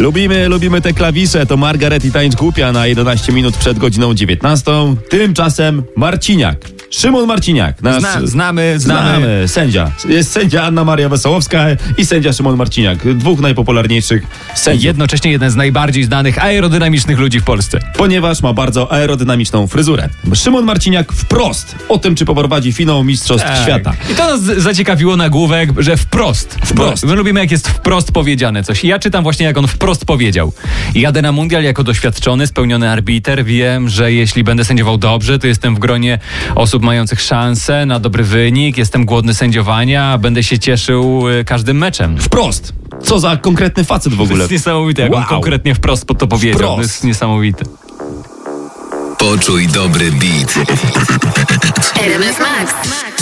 Lubimy te klawisze. To Margaret i tańcz głupia na 11 minut przed godziną 19. Tymczasem Marciniak. Szymon Marciniak. Nasz... Znamy. Sędzia. Jest sędzia Anna Maria Wesołowska i sędzia Szymon Marciniak. Dwóch najpopularniejszych sędziów. Jednocześnie jeden z najbardziej znanych aerodynamicznych ludzi w Polsce. Ponieważ ma bardzo aerodynamiczną fryzurę. Szymon Marciniak wprost o tym, czy poprowadzi finał Mistrzostw Świata. I to nas zaciekawiło nagłówek, że wprost. My lubimy, jak jest wprost powiedziane coś. I ja czytam właśnie, jak on wprost powiedział. Jadę na mundial jako doświadczony, spełniony arbiter. Wiem, że jeśli będę sędziował dobrze, to jestem w gronie osób mających szansę na dobry wynik. Jestem głodny sędziowania, będę się cieszył każdym meczem. Wprost. Co za konkretny facet w ogóle. To jest niesamowite, jak on konkretnie wprost to powiedział. Wprost. To jest niesamowite. Poczuj dobry beat. RMF Max.